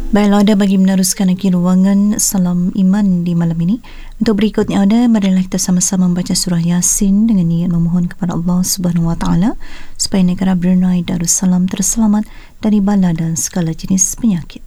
Baiklah, ada bagi meneruskan lagi ruangan Salam Iman di malam ini. Untuk berikutnya ada, marilah kita sama-sama membaca surah Yasin dengan niat memohon kepada Allah Subhanahu Wa Taala supaya negara Brunei Darussalam terselamat dari bala dan segala jenis penyakit.